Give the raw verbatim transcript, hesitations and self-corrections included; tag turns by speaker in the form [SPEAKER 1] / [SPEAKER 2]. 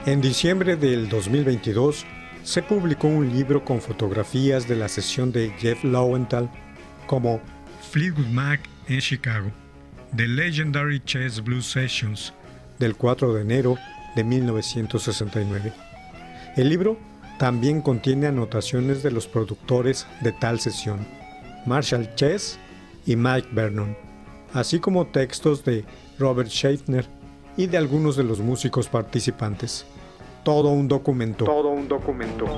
[SPEAKER 1] En diciembre del dos mil veintidós se publicó un libro con fotografías de la sesión de Jeff Lowenthal como Fleetwood Mac en Chicago, The Legendary Chess Blues Sessions, del cuatro de enero de mil novecientos sesenta y nueve. El libro también contiene anotaciones de los productores de tal sesión, Marshall Chess y Mike Vernon, así como textos de Robert Schaffner y de algunos de los músicos participantes. Todo un documento.
[SPEAKER 2] Todo un documento.